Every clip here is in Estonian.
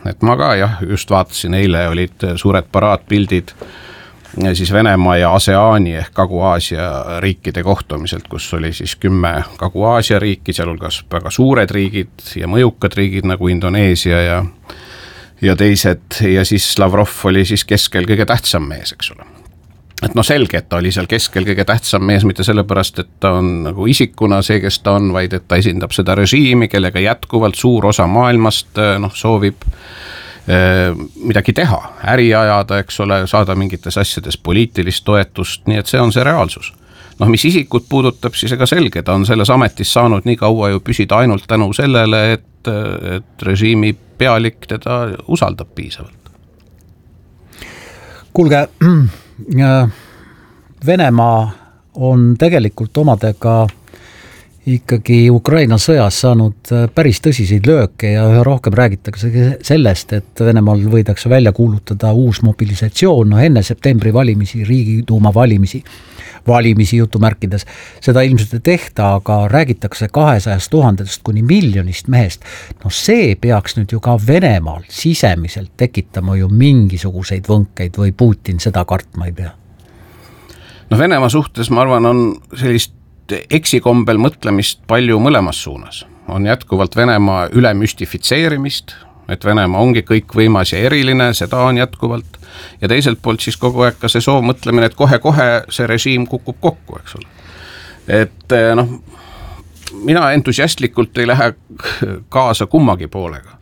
et ma ka jah, just vaatasin, eile olid suured paraatpildid siis Venemaa ja ASEAN-i ehk Kagu-Aasia riikide kohtumiselt, kus oli siis 10 Kagu-Aasia riiki, sealhulgas väga suured riigid ja mõjukad riigid nagu Indoneesia ja teised, ja siis Lavrov oli siis keskel kõige tähtsam mees, eks ole. Et selge, et ta oli seal keskel kõige tähtsam mees, mitte sellepärast, et ta on nagu isikuna see, kes ta on, vaid et ta esindab seda režiimi, kellega jätkuvalt suur osa maailmast soovib midagi teha, äri ajada, eks ole, saada mingites asjades poliitilist toetust, nii et see on see reaalsus. Mis isikut puudutab, siis ega selge, ta on selles ametis saanud nii kaua ju püsida ainult tänu sellele, et režiimi pealik teda usaldab piisavalt. Kuulge, Venemaa on tegelikult omadega ikkagi Ukraina sõjas saanud päris tõsiseid lööke ja üha rohkem räägitakse sellest, et Venemaal võidakse välja kuulutada uus mobilisatsioon enne septembri valimisi, Riigiduuma valimisi jutumärkides. Seda ilmselt ei tehta, aga räägitakse 200 000 kuni miljonist mehest. See peaks nüüd ju ka Venemaal sisemiselt tekitama ju mingisuguseid võnkeid või Putin seda kartma ei pea? Venemaa suhtes, ma arvan, on sellist eksikombel mõtlemist palju mõlemas suunas. On jätkuvalt Venemaa ülemüstifitseerimist, et Venemaa ongi kõik võimas ja eriline, seda on jätkuvalt. Ja teiselt poolt siis kogu aeg ka see soov mõtlemine, et kohe-kohe see režiim kukub kokku, eks ole. Et mina entusiastlikult ei lähe kaasa kummagi poolega.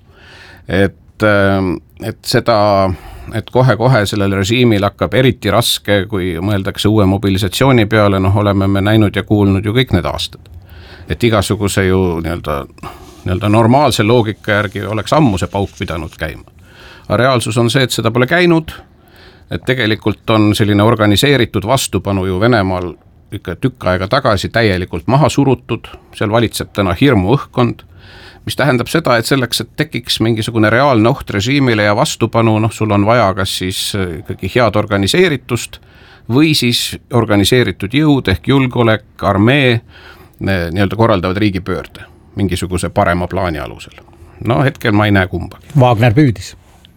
Et seda, et kohe-kohe sellel režiimil hakkab eriti raske, kui mõeldakse uue mobilisatsiooni peale, oleme me näinud ja kuulnud ju kõik need aastad. Et igasuguse ju nii-öelda normaalse loogika järgi oleks ammu see pauk pidanud käima. Aga reaalsus on see, et seda pole käinud, et tegelikult on selline organiseeritud vastupanu ju Venemaal ikka tükk aega tagasi täielikult maha surutud, seal valitseb täna hirmu õhkkond, mis tähendab seda, et selleks, et tekiks mingisugune reaalne oht režiimile ja vastupanu, sul on vaja kas siis ikkagi head organiseeritust või siis organiseeritud jõud ehk julgeolek, armee nii-öelda korraldavad riigipöörde mingisuguse parema plaani alusel. Hetkel ma ei näe kumbagi. Wagner püüdis.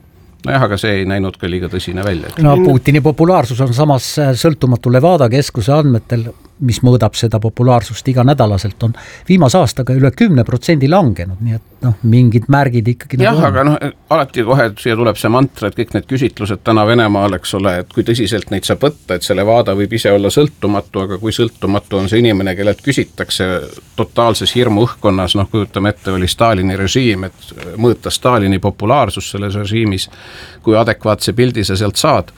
Aga see ei näinud ka liiga tõsine välja. Putini populaarsus on samas sõltumatu Levada keskuse andmetel, mis mõõdab seda populaarsust iga nädalaselt, on viimase aastaga üle 10% langenud, nii et mingid märgid ikkagi jah, aga alati kohe siia tuleb see mantra, et kõik need küsitlused täna Venemaal, eks ole, et kui tõsiselt neid saab võtta, et see Levada võib ise olla sõltumatu, aga kui sõltumatu on see inimene, kellelt küsitakse totaalses hirmu õhkkonnas, kujutame ette, oli Stalini režiim, et mõõta Stalini populaarsus selles režiimis, kui adekvaatse pildi sa sealt saad.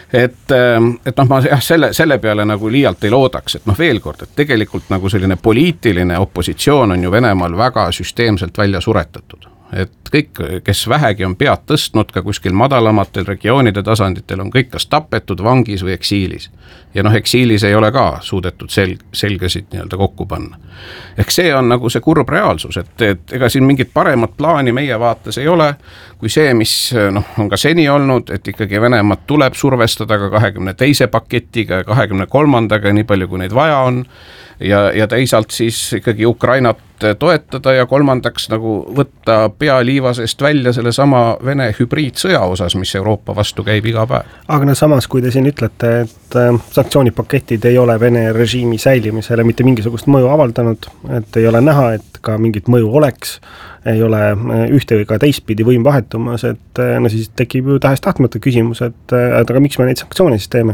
Et ma jah, selle peale nagu liialt ei loodaks, et veel kord, et tegelikult nagu selline poliitiline opositsioon on ju Venemaal väga süsteemselt välja suretatud. Et kõik, kes vähegi on pead tõstnud ka kuskil madalamatel regioonide tasanditel, on kõik kas tapetud, vangis või eksiilis. Ja eksiilis ei ole ka suudetud selgesid nii-öelda kokku panna. Ehk see on nagu see kurb reaalsus, et ega siin mingit paremat plaani meie vaates ei ole, kui see, mis on ka seni olnud, et ikkagi Venemaad tuleb survestada ka 22. paketiga ja 23. nii palju, kui neid vaja on. Ja teisalt siis ikkagi Ukrainat toetada ja kolmandaks nagu võtta pea liivasest välja selle sama Vene hübriidsõja osas, mis Euroopa vastu käib iga päev. Aga samas, kui te siin ütlete, et sanktsioonipaketid ei ole Vene režiimi säilimisele mitte mingisugust mõju avaldanud, et ei ole näha, et ka mingit mõju oleks, ei ole ühte või ka teistpidi võim vahetumas, et siis tekib ju tahes-tahtmata küsimus, et aga miks me neid sanktsioone siis teeme?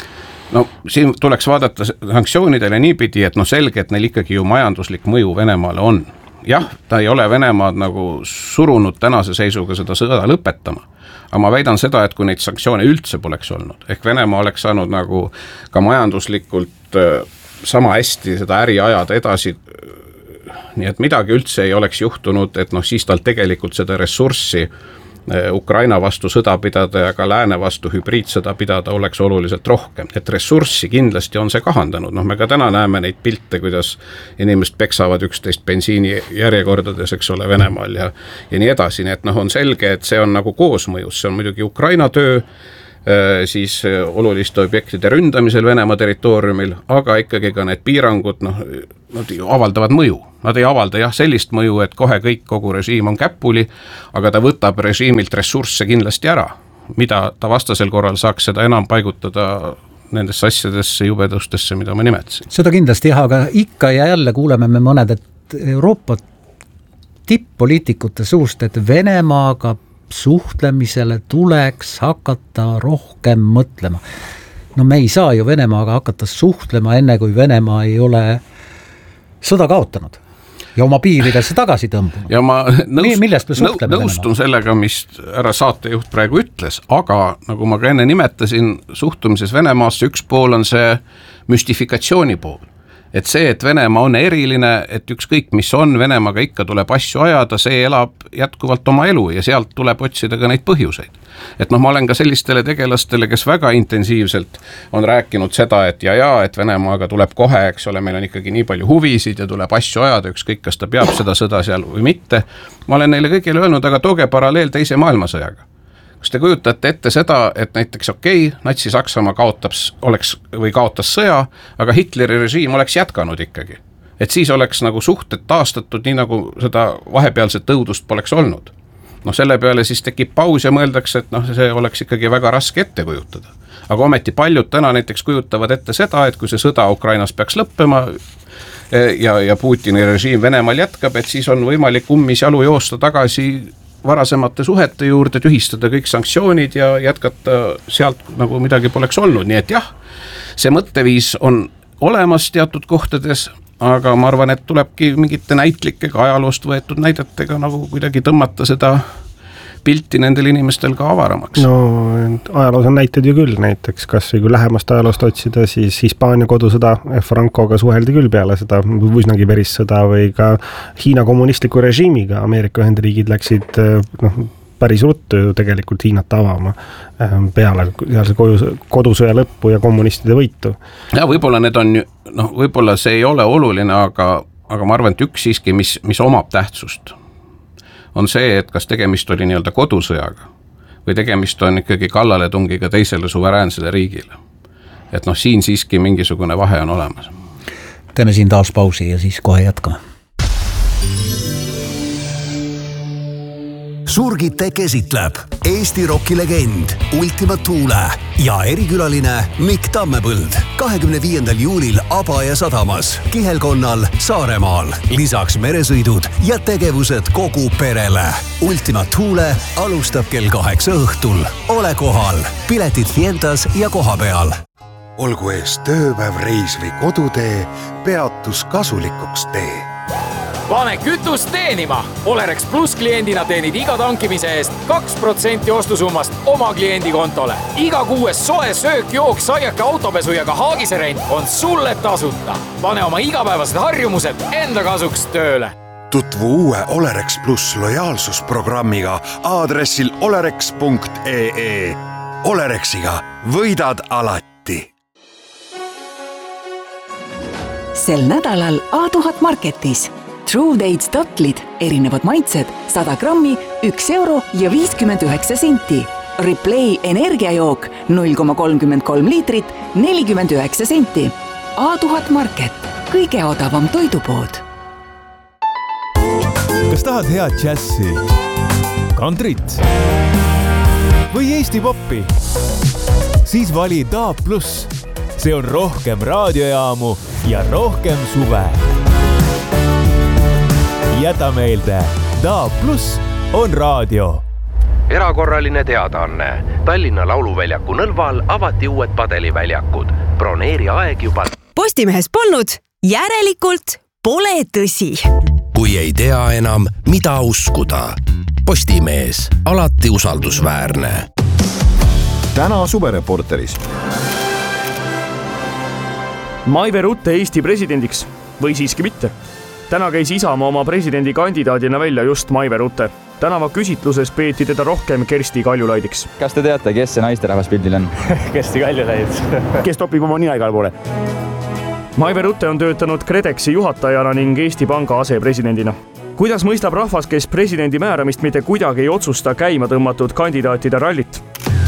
Siin tuleks vaadata sanktsioonidele niipidi, et selge, et neil ikkagi ju majanduslik mõju Venemaale on. Jah, ta ei ole Venemaad nagu surunud tänase seisuga seda sõda lõpetama, aga ma väidan seda, et kui neid sanktsioone üldse poleks olnud, ehk Venemaa oleks saanud nagu ka majanduslikult sama hästi seda äri ajada edasi, nii et midagi üldse ei oleks juhtunud, et siis tal tegelikult seda ressurssi Ukraina vastu sõda pidada ja ka lääne vastu hübriidsõda pidada oleks oluliselt rohkem. Et ressurssi kindlasti on see kahandanud. Me ka täna näeme neid pilte, kuidas inimesed peksavad üksteist bensiini järjekordades, eks ole, Venemaal ja nii edasi. Nii et on selge, et see on nagu koosmõjus. See on muidugi Ukraina töö, siis oluliste objektide ründamisel Venemaa territooriumil, aga ikkagi ka need piirangud, nad avaldavad mõju. Nad ei avalda jah sellist mõju, et kogu režiim on käpuli, aga ta võtab režiimilt ressursse kindlasti ära, mida ta vastasel korral saaks seda enam paigutada nendesse asjadesse, jubedustesse, mida ma nimetasin. Seda kindlasti jah, aga ikka ja jälle kuuleme me mõned, et Euroopa tipp-poliitikute suust, et Venemaaga suhtlemisele tuleks hakata rohkem mõtlema. No me ei saa ju Venemaaga hakata suhtlema enne, kui Venemaa ei ole sõda kaotanud ja oma piiridesse tagasi tõmbunud. Ja ma nõustun sellega, mis härra saatejuht praegu ütles, aga nagu ma ka enne nimetasin, suhtumises Venemaasse üks pool on see müstifikatsiooni pool. Et see, et Venemaa on eriline, et ükskõik mis on, Venemaaga ikka tuleb asju ajada, see elab jätkuvalt oma elu ja sealt tuleb otsida ka neid põhjuseid. Et ma olen ka sellistele tegelastele, kes väga intensiivselt on rääkinud seda, et et Venemaaga tuleb kohe, eks ole, meil on ikkagi nii palju huvisid ja tuleb asju ajada, ükskõik kas ta peab seda sõda seal või mitte. Ma olen neile kõigile öelnud, aga tooge paralleel teise maailmasõjaga. Kas te kujutate ette seda, et näiteks Natsi-Saksamaa kaotas sõja, aga Hitleri režiim oleks jätkanud ikkagi. Et siis oleks nagu suhted taastatud, nii nagu seda vahepealset õudust poleks olnud. Selle peale siis tekib paus ja mõeldakse, et see oleks ikkagi väga raske ette kujutada. Aga ometi paljud täna näiteks kujutavad ette seda, et kui see sõda Ukrainas peaks lõppema ja Putini režiim Venemaal jätkab, et siis on võimalik ummis jalu joosta tagasi varasemate suhete juurde, tühistada kõik sanktsioonid ja jätkata sealt nagu midagi poleks olnud. Nii et jah, see mõtteviis on olemas teatud kohtades, aga ma arvan, et tulebki mingite näitlikega ajaloost võetud näidetega nagu kuidagi tõmmata seda pilti nendel inimestel ka avaramaks. No ajaloos on näited ju küll, näiteks kas või kui lähemast ajaloost otsida, siis Hispaania kodusõda Francoga suheldi küll peale seda üsnagi verissõda või ka Hiina kommunistliku režiimiga. Ameerika Ühendriigid läksid päris ruttu ju tegelikult Hiinat avama peale kodusõja lõppu ja kommunistide võitu. Ja võib-olla need on, võib-olla see ei ole oluline, aga ma arvan, et üks siiski, mis omab tähtsust, on see, et kas tegemist oli nii-öelda kodusõjaga või tegemist on ikkagi kallaletungiga teisele suveräänsele riigile. Et siin siiski mingisugune vahe on olemas. Teeme siin taas pausi ja siis kohe jätkame. Surgite esitleb Eesti rokilegend Ultima Thule ja erikülaline Mikk Tammepõld 25. juulil Abaja sadamas, Kihelkonnal Saaremaal. Lisaks meresõidud ja tegevused kogu perele. Ultima Thule alustab kell 8 õhtul. Ole kohal, piletid Fientas ja koha peal. Olgu ees tööpäev, reis või kodutee, peatus kasulikuks tee. Pane kütust teenima! Olerex Plus kliendina teenid iga tankimise eest 2% ostusummast oma kliendi kontole. Iga kuues soe söök, jook, saiake, autopesu ja ka haagiserent on sulle tasuta. Pane oma igapäevased harjumused enda kasuks tööle. Tutvu uue Olerex Plus lojaalsusprogrammiga aadressil olerex.ee. Olerexiga võidad alati. Sel nädalal A1000 Marketis True Dates tatlid, erinevad maitsed, 100 grammi, 1 euro ja 59 senti. Replay energiajook 0,33 liitrit, 49 senti. A1000 Market, kõige odavam toidupood. Kas tahad head džässi, kantrit või Eesti poppi? Siis vali DAB+. See on rohkem raadiojaamu ja rohkem suve. Jäta meelde, DAB+ on raadio. Erakorraline teadaanne. Tallinna Lauluväljaku Nõlval avati uued padeliväljakud. Broneeri aeg juba. Postimehes polnud, järelikult pole tõsi. Kui ei tea enam, mida uskuda. Postimees, alati usaldusväärne. Täna Suvereporteris. Maive Rutte Eesti presidendiks või siiski mitte? Täna käis Isamaa oma presidendikandidaadina välja just Maive Rutte. Tänava küsitluses peeti teda rohkem Kersti Kaljulaidiks. Kas te teate, kes see naisterahvas pildil on? Kersti Kaljulaid. Kes topib oma nina igal poole? Maive Rutte on töötanud KredExi juhatajana ning Eesti Panga asepresidendina. Kuidas mõistab rahvas, kes presidendi määramist mitte kuidagi ei otsusta käima tõmmatud kandidaatide rallit?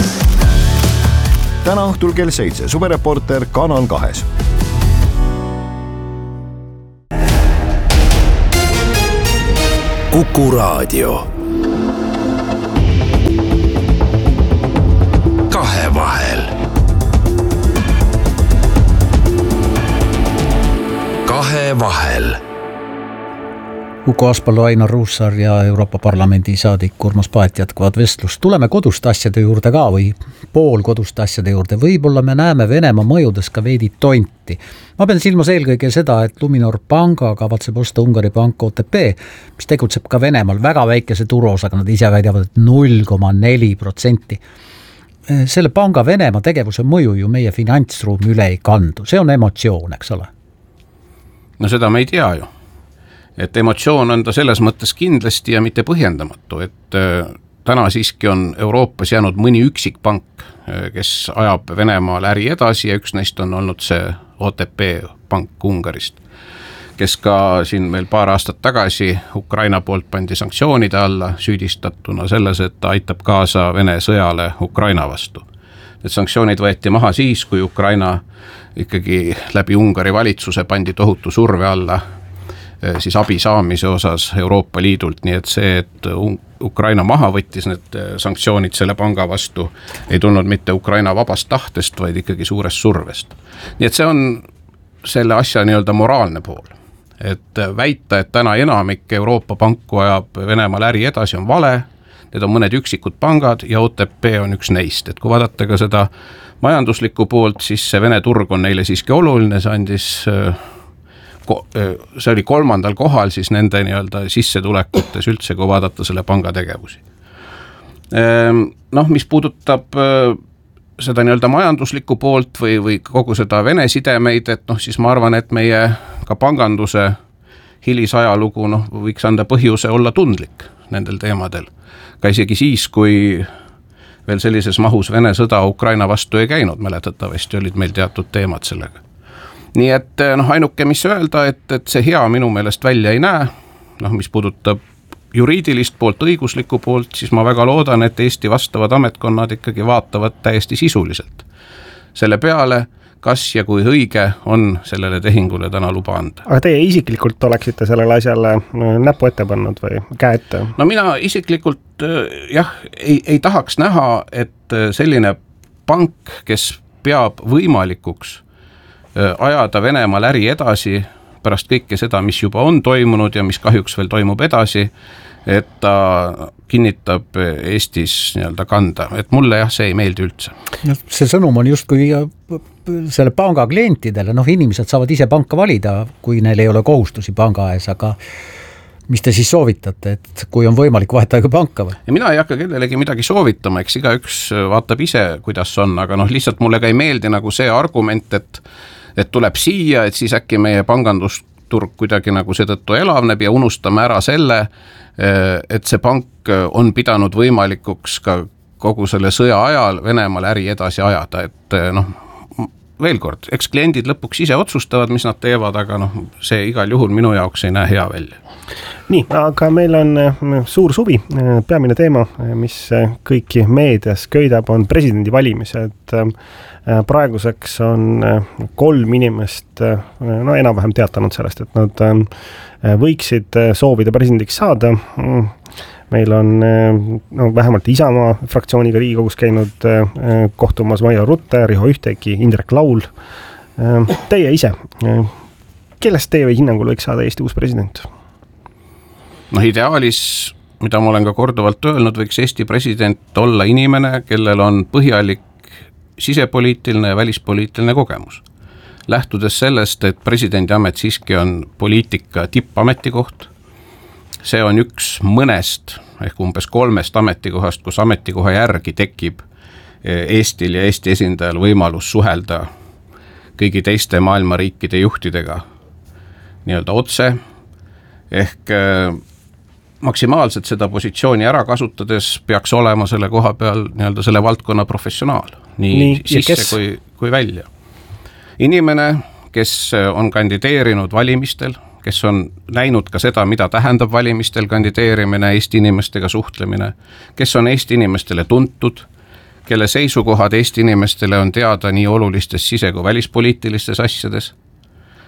Täna õhtul kell 7 Suvereporter Kanal 2. Kuku Raadio. Kahevahel. Kahevahel. Uku Aspalu, Ainar Ruussaar ja Euroopa Parlamendi saadik Urmas Paet jätkavad vestlust. Tuleme koduste asjade juurde ka või pool koduste asjade juurde. Võib-olla me näeme Venemaa mõjudes ka veidi tonti. Ma pean silmas eelkõige seda, et Luminor panga kavatseb osta Ungari pank OTP, mis tegutseb ka Venemaal väga väikese turuosaga, nad ise väidavad 0,4%. Selle panga Venemaa tegevuse mõju ju meie finantsruumi üle ei kandu. See on emotsioon, eks ole? No seda me ei tea ju. Et emotsioon on ta selles mõttes kindlasti ja mitte põhjendamatu, et täna siiski on Euroopas jäänud mõni üksik pank, kes ajab Venemaal äri edasi ja üks neist on olnud see OTP pank Ungarist, kes ka siin meil paar aastat tagasi Ukraina poolt pandi sanktsioonide alla süüdistatuna selles, et ta aitab kaasa Vene sõjale Ukraina vastu. Need sanktsioonid võeti maha siis, kui Ukraina ikkagi läbi Ungari valitsuse pandi tohutu surve alla siis abi saamise osas Euroopa Liidult, nii et see, et Ukraina maha võttis need sanktsioonid selle panga vastu, ei tulnud mitte Ukraina vabast tahtest, vaid ikkagi suurest survest. Nii et see on selle asja nii-öelda moraalne pool. Et väita, et täna enamik Euroopa panku ajab Venemaal äri edasi, on vale, need on mõned üksikud pangad ja OTP on üks neist. Et kui vaadata ka seda majanduslikku poolt, siis see Vene turg on neile siiski oluline, see oli 3. kohal siis nende nii-öelda sissetulekutes üldse, kui vaadata selle panga tegevusi. Mis puudutab seda nii-öelda majanduslikku poolt või kogu seda Vene sidemeid, et siis ma arvan, et meie ka panganduse hilisajalugu võiks anda põhjuse olla tundlik nendel teemadel. Ka isegi siis, kui veel sellises mahus Vene sõda Ukraina vastu ei käinud, mäletatavasti olid meil teatud teemad sellega. Nii et ainuke, mis öelda, et see hea minu meelest välja ei näe, mis puudutab juriidilist poolt, õiguslikku poolt, siis ma väga loodan, et Eesti vastavad ametkonnad ikkagi vaatavad täiesti sisuliselt selle peale, kas ja kui õige on sellele tehingule täna luba anda. Aga teie isiklikult oleksite sellele asjale näpu ette pannud või käe ette? No mina isiklikult ei tahaks näha, et selline pank, kes peab võimalikuks ajada Venemaal äri edasi pärast kõike seda, mis juba on toimunud ja mis kahjuks veel toimub edasi, et ta kinnitab Eestis nii-öelda kanda. Et mulle see ei meeldi üldse. See sõnum on justkui selle panga klientidele, inimesed saavad ise panka valida, kui neil ei ole kohustusi panga ees, aga mis te siis soovitate, et kui on võimalik vahetada panka või? Ja mina ei hakka kellelegi midagi soovitama, eks igaüks vaatab ise, kuidas on, aga lihtsalt mulle ka ei meeldi nagu see argument, et tuleb siia, et siis äkki meie pangandusturg kuidagi nagu seetõttu elavneb ja unustame ära selle, et see pank on pidanud võimalikuks ka kogu selle sõja ajal Venemaal äri edasi ajada, et veel kord, eks kliendid lõpuks ise otsustavad, mis nad teevad, aga see igal juhul minu jaoks ei näe hea välja. Nii, aga meil on suur suvi, peamine teema, mis kõiki meedias köidab, on presidendi valimised. Praeguseks on 3 inimest enam-vähem teatanud sellest, et nad võiksid soovida presidendiks saada. Meil on vähemalt Isamaa fraktsiooniga Riigikogus käinud kohtumas Maia Rutte, Riho Ühtegi, Indrek Laul. Teie ise, kellest teie hinnangul võiks saada Eesti uus president? Ideaalis, mida ma olen ka korduvalt öelnud, võiks Eesti president olla inimene, kellel on põhjalik sisepoliitiline ja välispoliitiline kogemus. Lähtudes sellest, et presidendi amet siiski on poliitika tippametikoht, see on üks mõnest ehk umbes 3 ametikohast, kus ametikoha järgi tekib Eestil ja Eesti esindajal võimalus suhelda kõigi teiste maailma riikide juhtidega nii-öelda otse, ehk maksimaalselt seda positsiooni ära kasutades peaks olema selle koha peal nii-öelda selle valdkonna professionaal, nii sisse kui välja. Inimene, kes on kandideerinud valimistel, kes on näinud ka seda, mida tähendab valimistel kandideerimine, Eesti inimestega suhtlemine, kes on Eesti inimestele tuntud, kelle seisukohad Eesti inimestele on teada nii olulistes sise- kui välispoliitilistes asjades.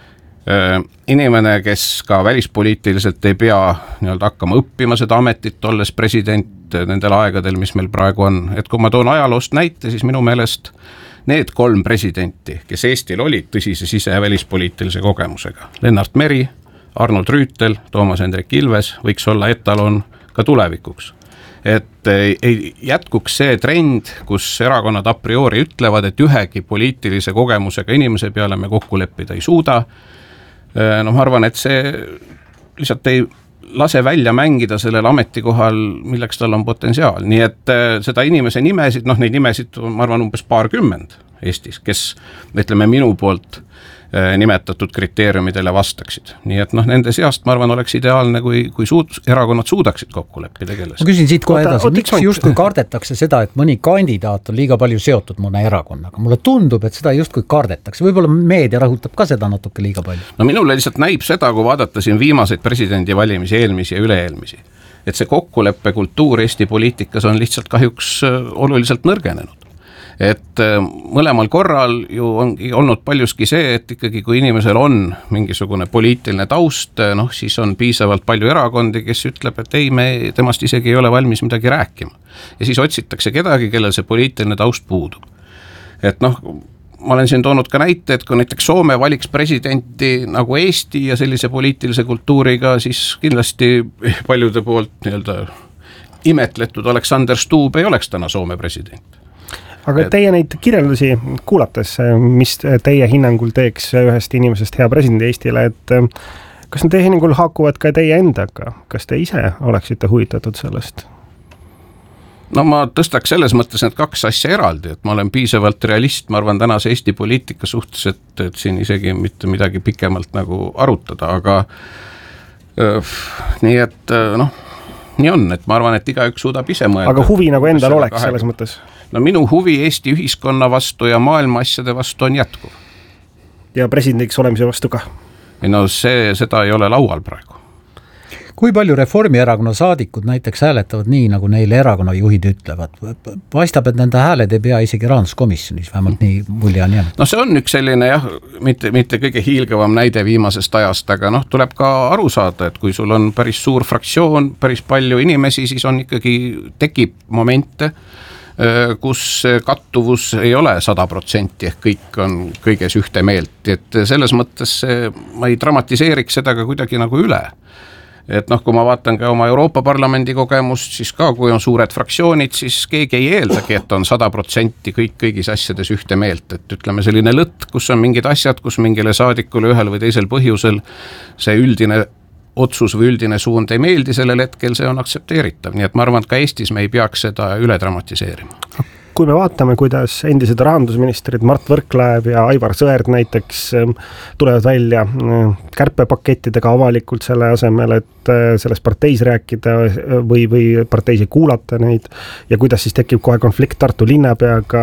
Inimene, kes ka välispoliitiliselt ei pea nii-öelda hakkama õppima seda ametit, olles president nendel aegadel, mis meil praegu on. Et kui ma toon ajaloost näite, siis minu meelest need 3 presidenti, kes Eestil olid tõsise sise- ja välispoliitilise kogemusega, Lennart Meri, Arnold Rüütel, Toomas Hendrik Ilves, võiks olla etalon ka tulevikuks. Et ei jätkuks see trend, kus erakonnad a priori ütlevad, et ühegi poliitilise kogemusega inimese peale me kokku leppida ei suuda. No ma arvan, et see lihtsalt ei lase välja mängida sellel ametikohal, milleks tal on potentsiaal. Nii et seda inimese nimesid, neid nimesid ma arvan umbes 20 Eestis, kes ütleme minu poolt nimetatud kriteeriumidele vastaksid. Nii et nende seast ma arvan oleks ideaalne, kui erakonnad suudaksid kokku leppida kelles. Ma küsin siit kohe edasi, miks justkui kardetakse seda, et mõni kandidaat on liiga palju seotud mõne erakonnaga? Mulle tundub, et seda justkui kardetakse, võib-olla meedia rõhutab ka seda natuke liiga palju. No minule lihtsalt näib seda, kui vaadata siin viimaseid presidendivalimisi, eelmisi ja üle-eelmisi, et see kokkuleppe kultuur Eesti poliitikas on lihtsalt kahjuks oluliselt nõrgenenud. Et mõlemal korral ju ongi olnud paljuski see, et ikkagi kui inimesel on mingisugune poliitiline taust, siis on piisavalt palju erakondi, kes ütleb, et ei, me temast isegi ei ole valmis midagi rääkima. Ja siis otsitakse kedagi, kellel see poliitiline taust puudub. Et ma olen siin toonud ka näite, et kui näiteks Soome valiks presidenti nagu Eesti ja sellise poliitilise kultuuriga, siis kindlasti paljude poolt nii-öelda imetletud Alexander Stubb ei oleks täna Soome president. Aga teie neid kirjeldusi kuulates, mis teie hinnangul teeks ühest inimesest hea presidendi Eestile, et kas need teie hinnangul haakuvad ka teie endaga? Kas te ise oleksite huvitatud sellest? No ma tõstaks selles mõttes need 2 asja eraldi, et ma olen piisavalt realist, ma arvan tänase Eesti poliitika suhtes, et siin isegi mitte midagi pikemalt nagu arutada, aga nii et nii on, et ma arvan, et igaüks suudab ise mõelda. Aga huvi nagu endal oleks selles mõttes? No minu huvi Eesti ühiskonna vastu ja maailma asjade vastu on jätkuv. Ja presidendiks olemise vastu ka? No seda ei ole laual praegu. Kui palju Reformierakonna saadikud näiteks hääletavad nii, nagu neile erakonna juhid ütlevad? Paistab, et nende hääled ei pea isegi rahanduskomisjonis, vähemalt nii mulje on jäänud. No see on üks selline mitte kõige hiilgavam näide viimasest ajast, aga tuleb ka aru saada, et kui sul on päris suur fraktsioon, päris palju inimesi, siis on ikkagi tekib momente, kus kattuvus ei ole 100%, ehk kõik on kõiges ühte meelt, et selles mõttes ma ei dramatiseeriks seda ka kuidagi nagu üle. Et kui ma vaatan ka oma Euroopa Parlamendi kogemust, siis ka kui on suured fraktsioonid, siis keegi ei eeldagi, et on 100% kõigis asjades ühte meelt, et ütleme selline lõtt, kus on mingid asjad, kus mingile saadikule ühel või teisel põhjusel see üldine otsus või üldine suund ei meeldi sellel hetkel, see on aktsepteeritav, nii et ma arvan, et ka Eestis me ei peaks seda üle dramatiseerima. Kui me vaatame, kuidas endised rahandusministrid Mart Võrklaev ja Aivar Sõerd näiteks tulevad välja kärpepakettidega avalikult selle asemel, et selles parteis rääkida või parteis ei kuulata neid ja kuidas siis tekib kohe konflikt Tartu linnapeaga,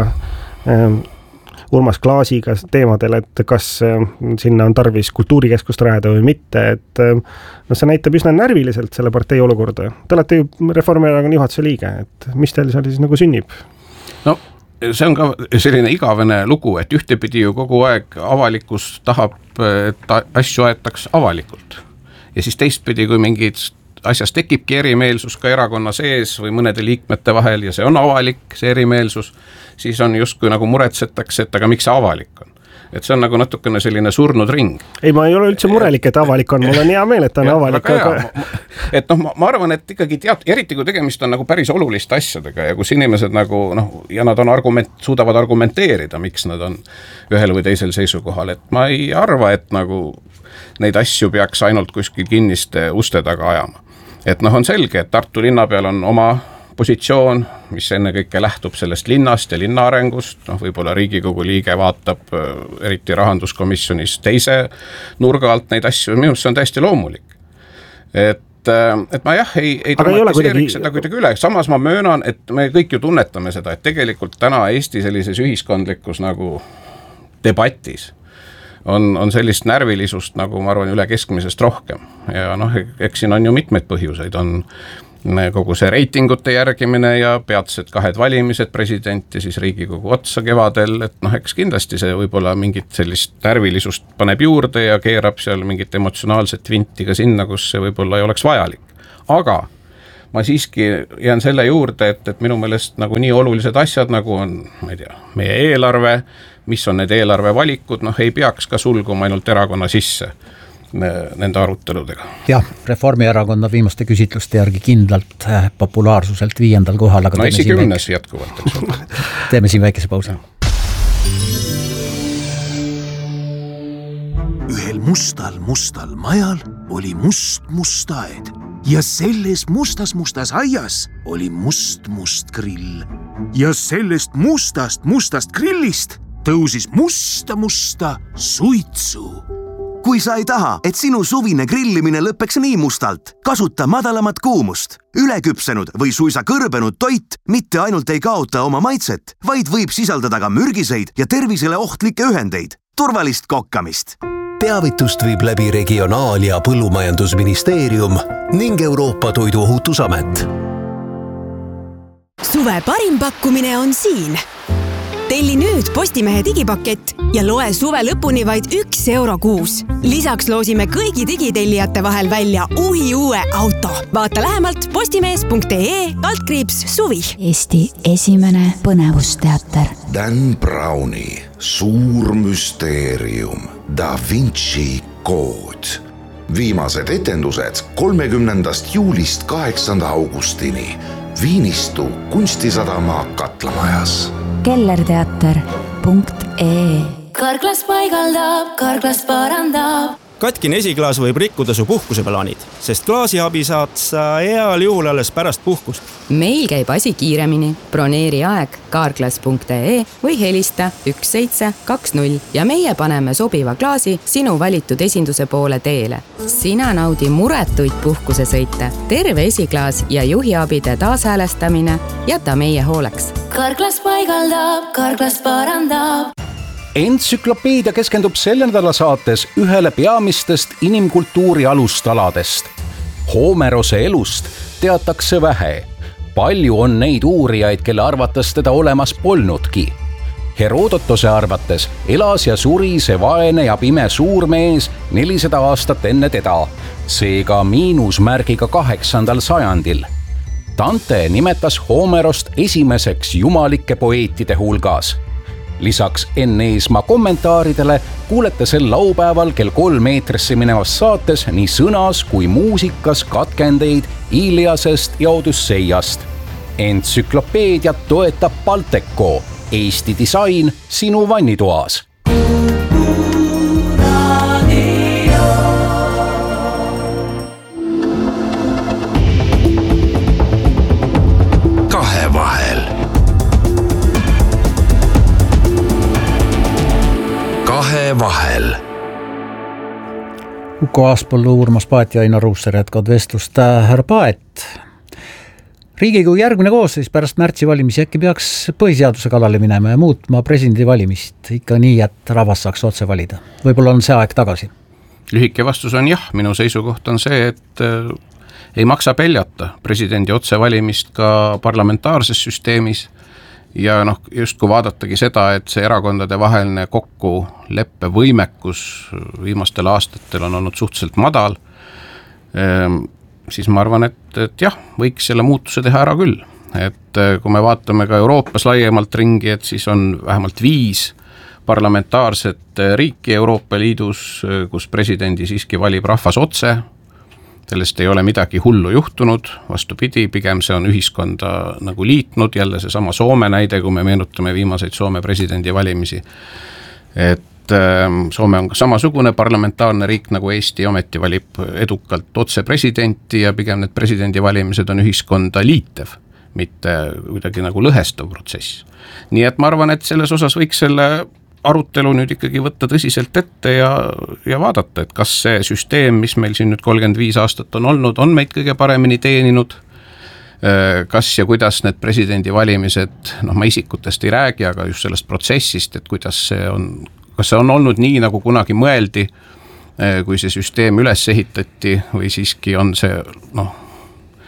Urmas Klaasiga teemadel, et kas sinna on tarvis kultuurikeskust rajada või mitte, et see näitab üsna närviliselt selle partei olukorda. Te olete ju Reformierakonna juhatuse liige, et mis teil seal siis nagu sünnib? No see on ka selline igavene lugu, et ühtepidi ju kogu aeg avalikkus tahab, et asju aetaks avalikult. Ja siis teistpidi, kui mingid asjast tekibki erimeelsus ka erakonna sees või mõnede liikmete vahel ja see on avalik, see erimeelsus, siis on justkui nagu muretsetakse, et aga miks see avalik on. Et see on nagu natukene selline surnud ring. Ei, ma ei ole üldse murelik, et avalik on, mul on hea meel, et ta on avalik. Et ma arvan, et ikkagi eriti kui tegemist on nagu päris oluliste asjadega ja kus inimesed nagu, ja nad on suudavad argumenteerida, miks nad on ühel või teisel seisukohal, et ma ei arva, et nagu neid asju peaks ainult kuskil kinniste uste taga ajama. Et on selge, et Tartu linna peal on oma positsioon, mis enne kõike lähtub sellest linnast ja linna arengust, võib-olla Riigikogu liige vaatab eriti rahanduskomisjonis teise nurga alt neid asju, minu see on täiesti loomulik. Et ma ei dramatiseeriks seda kuidagi üle, samas ma möönan, et me kõik ju tunnetame seda, et tegelikult täna Eesti sellises ühiskondlikus nagu debatis on sellist närvilisust, nagu ma arvan, üle keskmisest rohkem. Ja eks siin on ju mitmeid põhjuseid, on kogu see reitingute järgimine ja peatsed 2 valimised, president ja siis Riigikogu otsa kevadel, et noh, eks kindlasti see võib-olla mingit sellist närvilisust paneb juurde ja keerab seal mingit emotsionaalset vinti ka sinna, kus see võib-olla ei oleks vajalik. Aga ma siiski jään selle juurde, et minu meelest nagu nii olulised asjad, nagu on, ma ei tea, meie eelarve, mis on need eelarve valikud, noh ei peaks ka sulguma ainult erakonna sisse nende aruteludega. Jah, Reformierakonna viimaste küsitluste järgi kindlalt populaarsuselt 5. kohal, aga no esi 10 jätkuvalt, eks ole. Teeme siin väikese pausi. Ühel mustal majal oli must aed ja selles mustas aias oli must grill. Ja sellest mustast grillist tõusis musta suitsu. Kui sa ei taha, et sinu suvine grillimine lõpeks nii mustalt, kasuta madalamat kuumust. Üleküpsenud või suisa kõrbenud toit mitte ainult ei kaota oma maitset, vaid võib sisaldada ka mürgiseid ja tervisele ohtlikke ühendeid. Turvalist kokkamist! Teavitust viib läbi Regionaal- ja Põllumajandusministeerium ning Euroopa Toiduohutusamet. Suve parim pakkumine on siin. Telli nüüd Postimehe digipakett ja loe suve lõpuni vaid €1 kuus. Lisaks loosime kõigi digitellijate vahel välja uue auto. Vaata lähemalt postimees.ee/suvi. Eesti esimene põnevusteater. Dan Browni Suur müsteerium Da Vinci kood. Viimased etendused 30. juulist 8. augustini Viinistu kunstisadama Katlamajas. kellerteater.ee. Karklas paigaldab, karklas parandab. Katkine esiklaas võib rikkuda su puhkuseplaanid, sest klaasiabi saad sa heal juhul alles pärast puhkust. Meil käib asi kiiremini. Broneeri aeg karklas.ee või helista 1720 ja meie paneme sobiva klaasi sinu valitud esinduse poole teele. Sina naudi muretuid puhkusesõite, terve esiklaas ja juhiabide taashäälestamine jäta meie hooleks. Karklas paigaldab, karklas parandab. Entsüklopeedia keskendub selle nädala saates ühele peamistest inimkultuuri alustaladest. Homerose elust teatakse vähe. Palju on neid uurijaid, kelle arvates teda olemas polnudki. Herodotose arvates elas ja suri see vaene ja pime suurmees 400 aastat enne teda, seega miinusmärgiga 8. sajandil. Dante nimetas Homerost esimeseks jumalike poeetide hulgas. Lisaks Enn Eesmaa kommentaaridele kuulete sel laupäeval kell 3 eetrisse minevas saates nii sõnas kui muusikas katkendeid Iliasest ja Odüsseiast. Entsüklopeediat toetab Balteco, Eesti disain sinu vannitoas. Vahel. Uko Aaspõllu, Urmas Paet ja Ainar Ruussaar jätkavad vestlust. Härra Paet, Riigikogu järgmine koosseis pärast märtsi valimisi äkki peaks põhiseaduse kallale minema ja muutma presidendi valimist ikka nii, et rahvas saaks otse valida. Võib-olla on see aeg tagasi? Lühike vastus on jah, minu seisukoht on see, et ei maksa peljata presidendi otsevalimist ka parlamentaarses süsteemis. Ja noh, just kui vaadatagi seda, et see erakondade vaheline kokkuleppe võimekus viimastel aastatel on olnud suhteliselt madal, siis ma arvan, et jah, võiks selle muutuse teha ära küll. Et kui me vaatame ka Euroopas laiemalt ringi, et siis on vähemalt 5 parlamentaarset riiki Euroopa Liidus, kus presidendi siiski valib rahvas otse. Sellest ei ole midagi hullu juhtunud, vastupidi, pigem see on ühiskonda nagu liitnud, jälle see sama Soome näide, kui me meenutame viimaseid Soome presidendi valimisi. Et Soome on ka samasugune parlamentaarne riik nagu Eesti, ometi valib edukalt otse presidenti ja pigem need presidendi valimised on ühiskonda liitev, mitte kuidagi nagu lõhestav protsess. Nii et ma arvan, et selles osas võiks selle arutelu nüüd ikkagi võtta tõsiselt ette ja vaadata, et kas see süsteem, mis meil siin nüüd 35 aastat on olnud, on meid kõige paremini teeninud, kas ja kuidas need presidendi valimised, noh ma isikutest ei räägi, aga just sellest protsessist, et kuidas see on, kas see on olnud nii, nagu kunagi mõeldi, kui see süsteem üles ehitati või siiski on see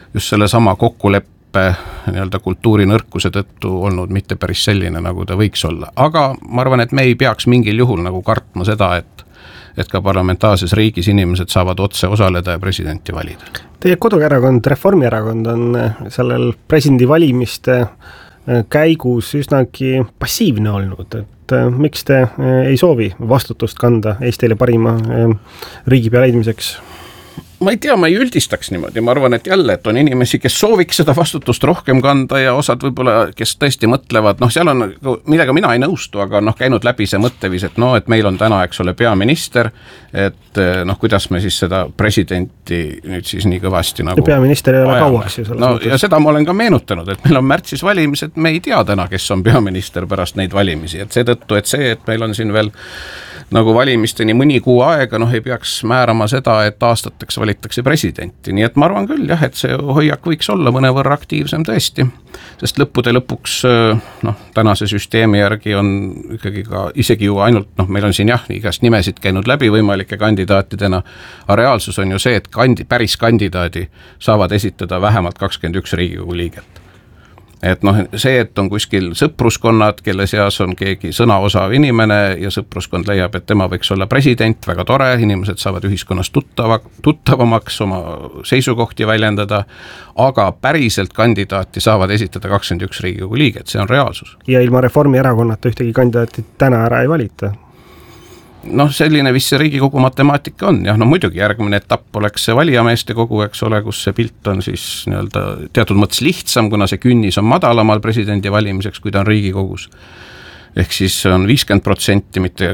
just selle sama kokkuleppe nii-öelda kultuuri nõrkuse tõttu olnud mitte päris selline, nagu ta võiks olla. Aga ma arvan, et me ei peaks mingil juhul nagu kartma seda, et ka parlamentaarses riigis inimesed saavad otse osaleda ja presidenti valida. Teie koduerakond Reformierakond on sellel presidendivalimiste käigus üsnagi passiivne olnud, et miks te ei soovi vastutust kanda Eestile parima riigipea leidmiseks? Ma ei tea, ma ei üldistaks niimoodi, ma arvan, et jälle, et on inimesi, kes sooviks seda vastutust rohkem kanda ja osad võib-olla, kes tõesti mõtlevad, seal on, millega mina ei nõustu, aga käinud läbi see mõttevis, et et meil on täna, eks ole, peaminister, et kuidas me siis seda presidenti nüüd siis nii kõvasti nagu peaminister ei ole kauaks ju selles mõttes. Ja seda ma olen ka meenutanud, et meil on märtsis valimised, me ei tea täna, kes on peaminister pärast neid valimisi, et seetõttu, et meil on siin veel nagu valimisteni mõni kuu aega, ei peaks määrama seda, et aastateks valitakse presidenti, nii et ma arvan küll jah, et see hoiak võiks olla mõnevõrra aktiivsem tõesti, sest lõppude lõpuks tänase süsteemi järgi on ikkagi ka isegi ju ainult, meil on siin jah, igast nimesid käinud läbi võimalike kandidaatidena, aga reaalsus on ju see, et päris kandidaadi saavad esitada vähemalt 21 Riigikogu liiget. Et see, et on kuskil sõpruskonnad, kelle seas on keegi sõnaosav inimene ja sõpruskond leiab, et tema võiks olla president, väga tore, inimesed saavad ühiskonnas tuttavamaks oma seisukohti väljendada, aga päriselt kandidaati saavad esitada 21 Riigikogu liiget, see on reaalsus. Ja ilma Reformierakonnata ühtegi kandidaati täna ära ei valita? Selline vist see Riigikogu matemaatika on, muidugi järgmine etapp oleks see valijameeste kogu, eks ole, kus see pilt on siis nii-öelda teatud mõttes lihtsam, kuna see künnis on madalamal presidendi valimiseks, kui ta on Riigikogus. Ehk siis on 50%, mitte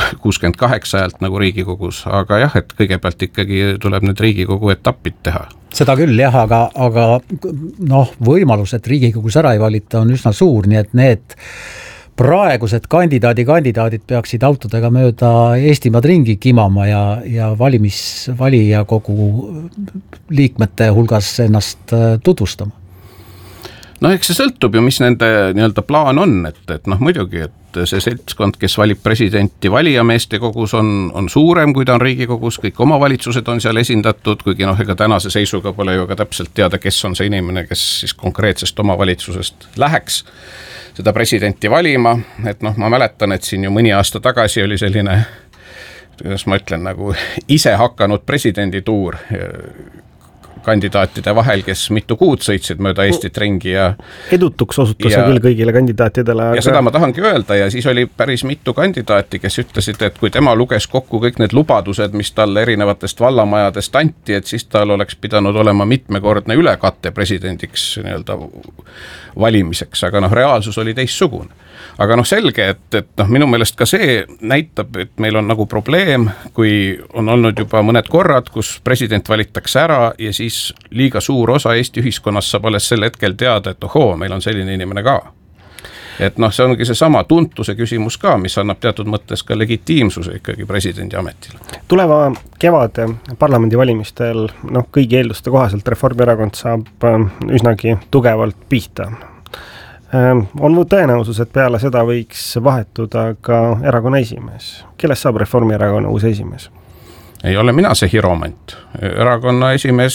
68 häält nagu Riigikogus, aga jah, et kõigepealt ikkagi tuleb need Riigikogu etapid teha. Seda küll jah, aga võimalus, et Riigikogus ära ei valita on üsna suur, nii et need praegused kandidaadid peaksid autodega mööda Eestimaad ringi kimama ja valija kogu liikmete hulgas ennast tutvustama. Eks see sõltub ju, mis nende nii-öelda plaan on, et muidugi, et see seltskond, kes valib presidenti valijameeste kogus on suurem, kui ta on Riigikogus, kõik omavalitsused on seal esindatud, kuigi ega tänase seisuga pole ju ka täpselt teada, kes on see inimene, kes siis konkreetsest omavalitsusest läheks seda presidenti valima, et ma mäletan, et siin ju mõni aasta tagasi oli selline, kuidas ma ütlen, nagu ise hakanud presidendituur kandidaatide vahel, kes mitu kuud sõitsid mööda Eestit ringi ja edutuks osutus see küll kõigile kandidaatidele. Ja seda ma tahangi öelda ja siis oli päris mitu kandidaati, kes ütlesid, et kui tema luges kokku kõik need lubadused, mis talle erinevatest vallamajadest anti, et siis tal oleks pidanud olema mitmekordne ülekate presidendiks nii-öelda valimiseks, aga reaalsus oli teistsugune. Aga selge, et minu meelest ka see näitab, et meil on nagu probleem, kui on olnud juba mõned korrad, kus president valitakse ära ja siis liiga suur osa Eesti ühiskonnas saab alles sel hetkel teada, et meil on selline inimene ka. Et see ongi see sama tuntuse küsimus ka, mis annab teatud mõttes ka legitiimsuse ikkagi presidendi ametile. Tuleva kevade parlamendivalimistel kõigi eelduste kohaselt Reformierakond saab üsnagi tugevalt pihta. On tõenäosus, et peale seda võiks vahetuda ka erakonna esimees. Kellest saab Reformierakonna uus esimees? Ei ole mina see hiromant. Erakonna esimees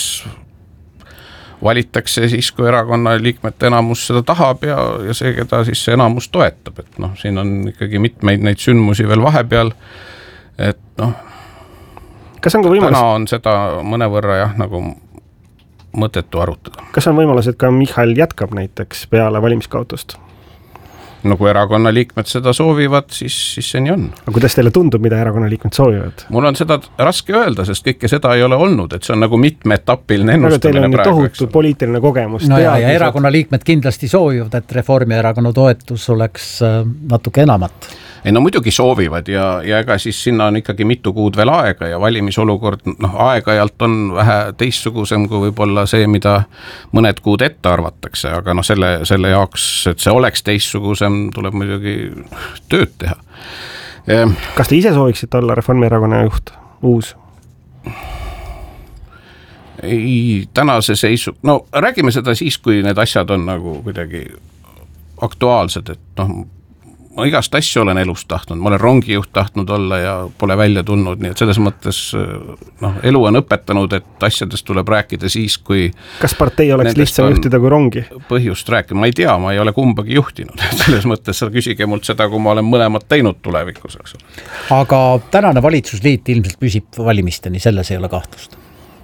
valitakse siis, kui erakonna liikmete enamus seda tahab ja see, keda siis see enamus toetab. Et siin on ikkagi mitmeid neid sündmusi veel vahepeal. Et kas on ka võimalus? Täna on seda mõnevõrra jah, nagu mõtetu arutada. Kas on võimalus, et ka Michal jätkab näiteks peale valimiskaotust? Kui erakonna liikmed seda soovivad, siis see nii on. Aga kuidas teile tundub, mida erakonna liikmed soovivad? Mul on seda raske öelda, sest kõike seda ei ole olnud, et see on nagu mitmeetappiline ennustamine praegu. Teil on tohutu poliitiline kogemus. Ja erakonna liikmed kindlasti soovivad, et Reformierakonna toetus oleks natuke enamat. Ei muidugi soovivad ja ega siis sinna on ikkagi mitu kuud veel aega ja valimisolukord aeg-ajalt on vähe teistsugusem kui võib-olla see, mida mõned kuud ette arvatakse, aga selle jaoks, et see oleks teistsugusem, tuleb muidugi tööd teha. Kas te ise sooviksite olla Reformierakonna juht, uus? Ei, tänase seisu, räägime seda siis, kui need asjad on nagu kuidagi aktuaalsed, et ma igast asju olen elus tahtnud, ma olen rongijuht tahtnud olla ja pole välja tulnud, nii et selles mõttes elu on õpetanud, et asjadest tuleb rääkida siis, kui kas partei oleks lihtsam juhtida kui rongi? Põhjust rääkida, ma ei tea, ma ei ole kumbagi juhtinud, selles mõttes sa küsige mult seda, kui ma olen mõlemad teinud tulevikus, eks ole. Aga tänane valitsusliit ilmselt püsib valimisteni, selles ei ole kahtlust.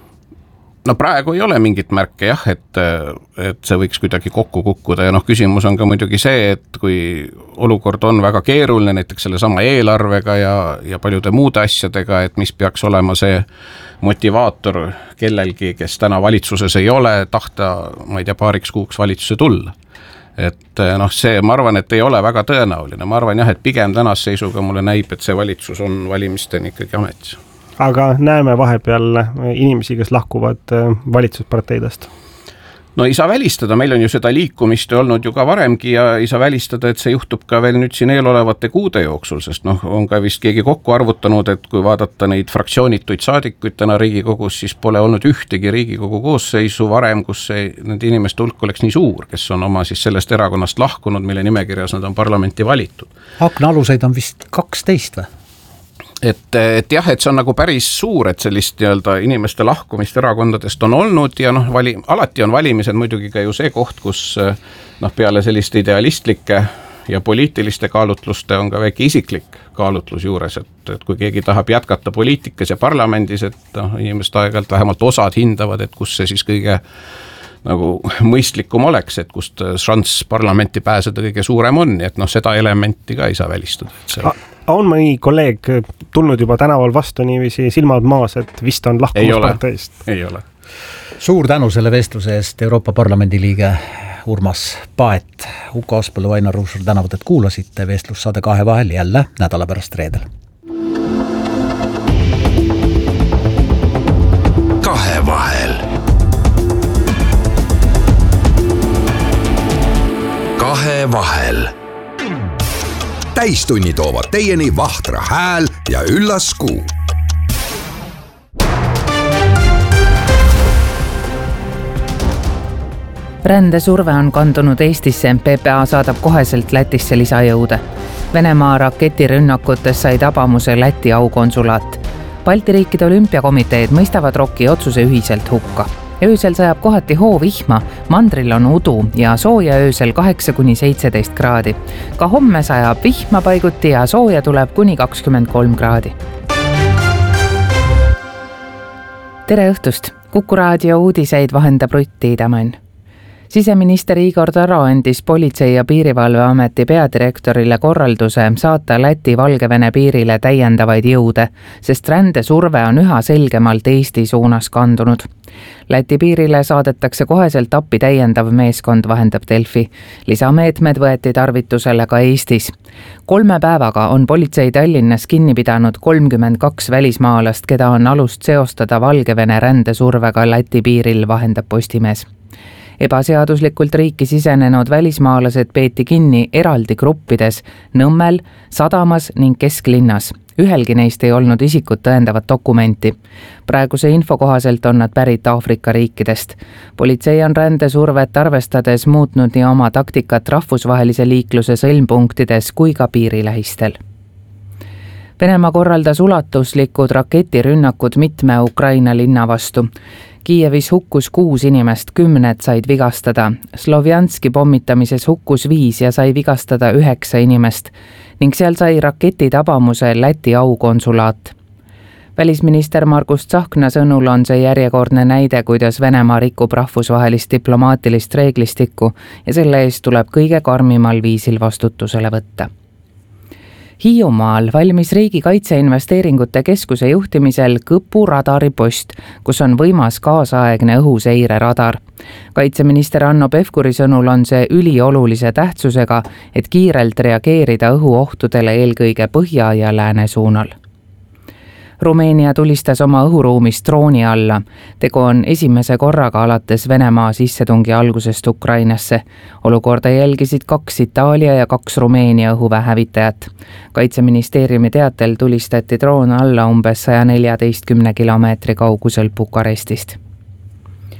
No praegu ei ole mingit märke jah, et see võiks kuidagi kokku kukkuda ja küsimus on ka muidugi see, et kui olukord on väga keeruline, näiteks selle sama eelarvega ja paljude muude asjadega, et mis peaks olema see motivaator kellelgi, kes täna valitsuses ei ole, tahta, ma ei tea, paariks kuuks valitsusse tulla. Et see, ma arvan, et ei ole väga tõenäoline, ma arvan jah, et pigem tänase seisuga mulle näib, et see valitsus on valimisteni ikkagi ametis. Aga näeme vahepeal inimesi, kes lahkuvad valitsusparteidest? No ei saa välistada, meil on ju seda liikumist olnud ju ka varemgi ja ei saa välistada, et see juhtub ka veel nüüd siin eelolevate kuude jooksul, sest on ka vist keegi kokku arvutanud, et kui vaadata neid fraktsioonituid saadikuid täna Riigikogus, siis pole olnud ühtegi Riigikogu koosseisu varem, kus nende inimeste hulk oleks nii suur, kes on oma siis sellest erakonnast lahkunud, mille nimekirjas nad on parlamenti valitud. Aknaaluseid on vist 12 või? Et jah, et see on nagu päris suur, et sellist nii-öelda inimeste lahkumist erakondadest on olnud ja alati on valimised muidugi ka ju see koht, kus peale selliste idealistlike ja poliitiliste kaalutluste on ka väike isiklik kaalutlus juures, et kui keegi tahab jätkata poliitikas ja parlamendis, et inimest aeg-ajalt vähemalt osad hindavad, et kus see siis kõige nagu mõistlikum oleks, et kust šanss parlamenti pääseda kõige suurem on, et seda elementi ka ei saa välistada. On mõni kolleeg tulnud juba tänaval vastu niiviisi silmad maas, et vist on lahkumas parteist? Ei ole. Suur tänu selle vestluse eest, Euroopa Parlamendi liige Urmas Paet. Uko Aspõllu, Ainar Ruussaar tänavad, et kuulasite. Vestlussaade Kahe vahel jälle nädala pärast reedel. Kahe vahel. Kahe vahel. Täistunni toovad teieni Vahtra hääl ja Üllas Kuu. Rändesurve on kandunud Eestisse, PPA saadab koheselt Lätisse lisajõude. Venemaa raketirünnakutes sai tabamuse Läti aukonsulaat. Balti riikide olümpiakomiteed mõistavad ROK-i otsuse ühiselt hukka. Öösel sajab kohati hoovihma, mandril on udu ja sooja öösel 8–17 kraadi. Ka homme sajab vihma paiguti ja sooja tuleb kuni 23 kraadi. Tere õhtust! Kuku raadio uudiseid vahendab Rutt Tiidemann. Siseminister Igor Taro andis Politsei- ja Piirivalveameti peadirektorile korralduse saata Läti-Valgevene piirile täiendavaid jõude, sest rändesurve on üha selgemalt Eesti suunas kandunud. Läti piirile saadetakse koheselt appi täiendav meeskond, vahendab Delfi. Lisameetmed võeti tarvitusele ka Eestis. 3 päevaga on politsei Tallinnas kinni pidanud 32 välismaalast, keda on alust seostada Valgevene rändesurvega Läti piiril, vahendab Postimees. Ebaseaduslikult riiki sisenenud välismaalased peeti kinni eraldi gruppides Nõmmel, Sadamas ning Kesklinnas. Ühelgi neist ei olnud isikut tõendavat dokumenti. Praeguse info kohaselt on nad pärit Aafrika riikidest. Politsei on rändesurvet arvestades muutnud nii oma taktikat rahvusvahelise liikluse sõlmpunktides kui ka piirilähistel. Venemaa korraldas ulatuslikud raketirünnakud mitme Ukraina linna vastu. Kiievis hukkus 6 inimest, 10 said vigastada. Slovjanski pommitamises hukkus 5 ja sai vigastada 9 inimest ning seal sai raketi tabamuse Läti aukonsulaat. Välisminister Margus Tsahkna sõnul on see järjekordne näide, kuidas Venemaa rikub rahvusvahelist diplomaatilist reeglistikku ja selle eest tuleb kõige karmimal viisil vastutusele võtta. Hiiumaal valmis Riigi Kaitseinvesteeringute Keskuse juhtimisel Kõpu radaripost, kus on võimas kaasaegne õhuseire radar. Kaitseminister Hanno Pevkuri sõnul on see üliolulise tähtsusega, et kiirelt reageerida õhuohtudele eelkõige põhja ja lääne suunal. Rumeenia tulistas oma õhuruumist drooni alla. Tegu on esimese korraga alates Venemaa sissetungi algusest Ukrainasse. Olukorda jälgisid 2 Itaalia ja 2 Rumeenia õhuväehävitajat. Kaitseministeeriumi teatel tulistati droon alla umbes 114 kilomeetri kaugusel Bukarestist.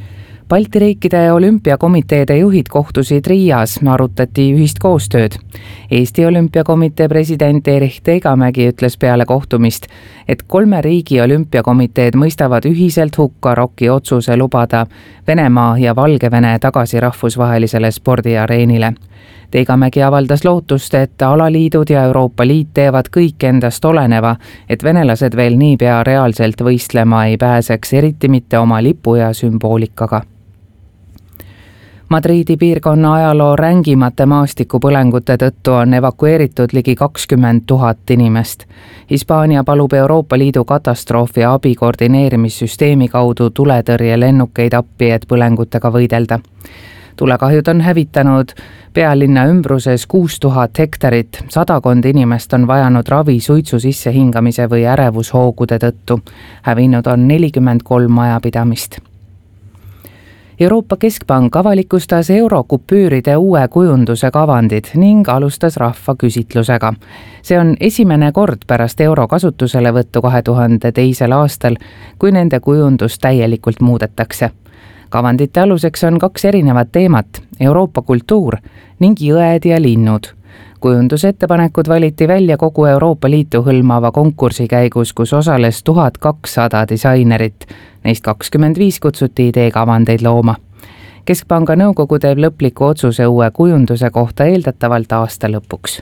Balti riikide olümpiakomiteede juhid kohtusid Riias, arutati ühist koostööd. Eesti Olümpiakomitee president Erich Teigamägi ütles peale kohtumist, et 3 riigi olümpiakomiteed mõistavad ühiselt hukka ROK-i otsuse lubada Venemaa ja Valgevene tagasi rahvusvahelisele spordiareenile. Teigamägi avaldas lootust, et alaliidud ja Euroopa Liit teevad kõik endast oleneva, et venelased veel niipea reaalselt võistlema ei pääseks, eriti mitte oma lipu ja sümboolikaga. Madriidi piirkonna ajaloo rängimate maastikupõlengute tõttu on evakueeritud ligi 20 000 inimest. Hispaania palub Euroopa Liidu katastroofi abi koordineerimissüsteemi kaudu tuletõrjelennukeid appi, et põlengutega võidelda. Tulekahjud on hävitanud pealinna ümbruses 6000 hektarit, 100 inimest on vajanud ravi suitsu sissehingamise või ärevushoogude tõttu. Hävinud on 43 majapidamist. Euroopa Keskpank avalikustas eurokupüüride uue kujunduse kavandid ning alustas rahvaküsitlusega. See on esimene kord pärast euro kasutuselevõttu 2002. aastal, kui nende kujundus täielikult muudetakse. Kavandite aluseks on 2 erinevat teemat, Euroopa kultuur ning jõed ja linnud. Kujundusettepanekud valiti välja kogu Euroopa Liitu hõlmava konkursi käigus, kus osales 1200 disainerit. Neist 25 kutsuti ideekavandeid looma. Keskpanga nõukogu teeb lõpliku otsuse uue kujunduse kohta eeldatavalt aasta lõpuks.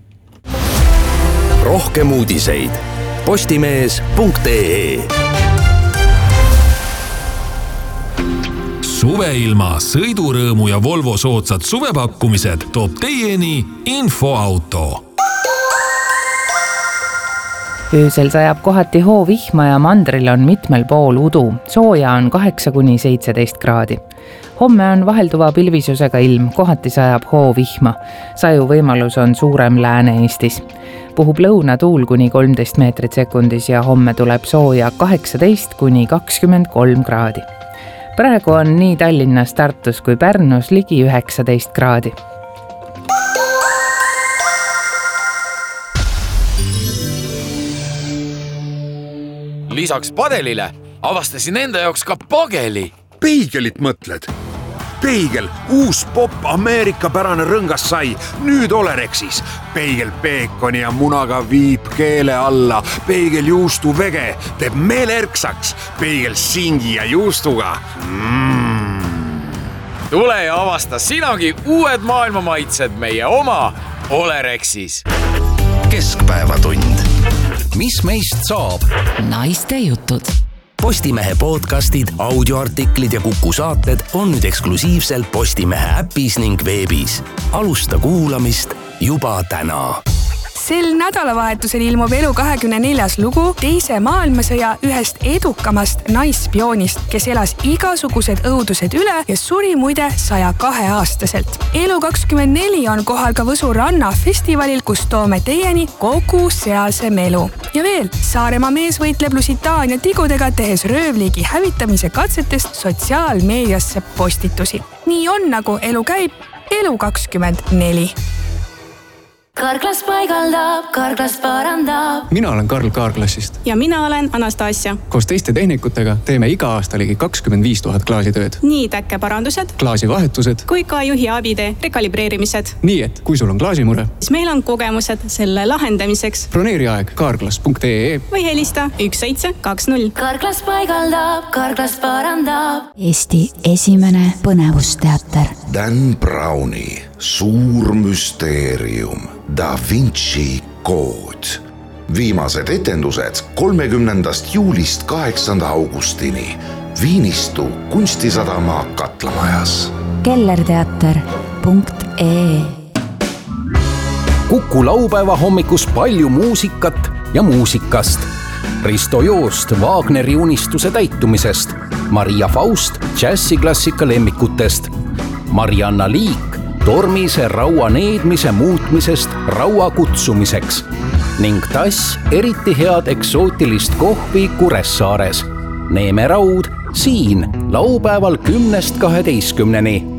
Rohkem uudiseid postimees.ee. Suveilma, sõidurõõmu ja Volvo soodsad suvepakkumised toob teieni Infoauto. Öösel sajab kohati hoovihma ja mandril on mitmel pool udu. Sooja on 8–17 kraadi. Homme on vahelduva pilvisusega ilm, kohati sajab hoovihma. Saju võimalus on suurem Lääne-Eestis. Puhub lõunatuul kuni 13 meetrit sekundis ja homme tuleb sooja 18–23 kraadi. Praegu on nii Tallinnas, Tartus kui Pärnus ligi 19 kraadi. Lisaks padelile avastasin enda jaoks ka pageli. Peigelit mõtled? Peigel, uus popp Ameerika-pärane rõngas sai, nüüd Olerexis. Peigel peekoni ja munaga viib keele alla. Peigel juustu vege teeb meele erksaks. Peigel singi ja juustuga. Tule ja avasta sinagi uued maailma maitsed meie oma Olerexis. Keskpäevatund. Mis meist saab? Naiste jutud. Postimehe podcastid, audioartiklid ja Kuku saated on nüüd eksklusiivselt Postimehe äpis ning veebis. Alusta kuulamist juba täna. Sel nädalavahetusel ilmub Elu24 lugu teise maailmasõja ühest edukamast naisspioonist, kes elas igasugused õudused üle ja suri muide 102-aastaselt. Elu24 on kohal ka Võsu ranna festivalil, kus toome teieni kogu sealse melu. Ja veel, Saaremaa mees võitleb Lusitaania tigudega, tehes röövliigi hävitamise katsetest sotsiaalmeediasse postitusi. Nii on, nagu elu käib, Elu24. Karklas paigaldab, Karklas parandab. Mina olen Karl Kaarklassist. Ja mina olen Anastasia. Koos teiste tehnikutega teeme iga aasta ligi 25 000 klaasitööd. Nii täkkeparandused, klaasivahetused kui ka juhi abide rekalibreerimised. Nii, et kui sul on klaasimure, siis meil on kogemused selle lahendamiseks. Broneeri aeg karklas.ee või helista 1720. Karklas paigaldab, Karklas parandab. Eesti esimene põnevusteater. Dan Browni suur müsteerium. Da Vinci kood. Viimased etendused 30. juulist 8. augustini. Viinistu Kunstisadama Katlamajas. kellerteater.ee. Kuku laupäeva hommikus palju muusikat ja muusikast. Risto Joost Wagneri unistuse täitumisest. Maria Faust džässiklassika lemmikutest. Marianna Liik tormise raua needmise muutmisest raua kutsumiseks ning Tass eriti head eksootilist kohvi Kuressaares. Neeme Raud siin laupäeval 10–12.